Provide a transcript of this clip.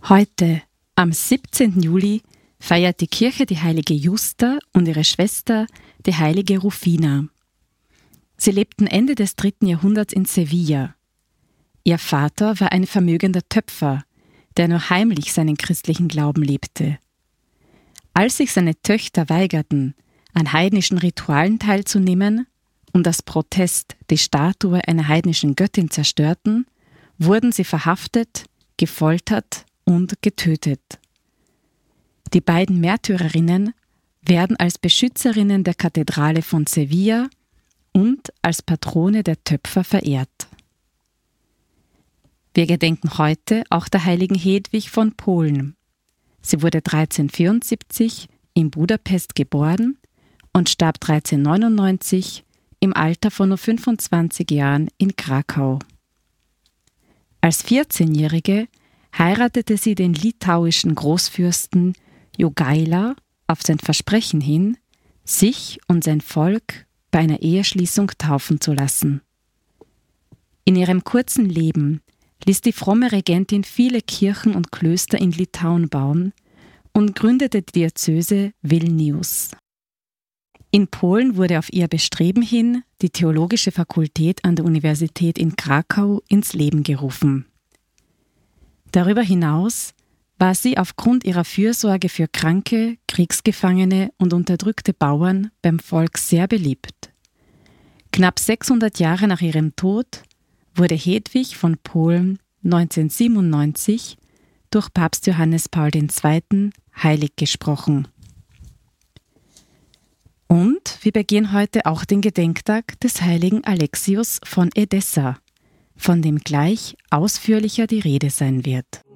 Heute, am 17. Juli, feiert die Kirche die heilige Justa und ihre Schwester, die heilige Rufina. Sie lebten Ende des 3. Jahrhunderts in Sevilla. Ihr Vater war ein vermögender Töpfer, der nur heimlich seinen christlichen Glauben lebte. Als sich seine Töchter weigerten, an heidnischen Ritualen teilzunehmen und als Protest die Statue einer heidnischen Göttin zerstörten, wurden sie verhaftet, gefoltert und getötet. Die beiden Märtyrerinnen werden als Beschützerinnen der Kathedrale von Sevilla und als Patrone der Töpfer verehrt. Wir gedenken heute auch der heiligen Hedwig von Polen. Sie wurde 1374 in Budapest geboren und starb 1399 im Alter von nur 25 Jahren in Krakau. Als 14-Jährige heiratete sie den litauischen Großfürsten Jogaila auf sein Versprechen hin, sich und sein Volk bei einer Eheschließung taufen zu lassen. In ihrem kurzen Leben ließ die fromme Regentin viele Kirchen und Klöster in Litauen bauen und gründete die Diözese Vilnius. In Polen wurde auf ihr Bestreben hin die Theologische Fakultät an der Universität in Krakau ins Leben gerufen. Darüber hinaus war sie aufgrund ihrer Fürsorge für Kranke, Kriegsgefangene und unterdrückte Bauern beim Volk sehr beliebt. Knapp 600 Jahre nach ihrem Tod wurde Hedwig von Polen 1997 durch Papst Johannes Paul II. Heilig gesprochen. Und wir begehen heute auch den Gedenktag des heiligen Alexius von Edessa, von dem gleich ausführlicher die Rede sein wird.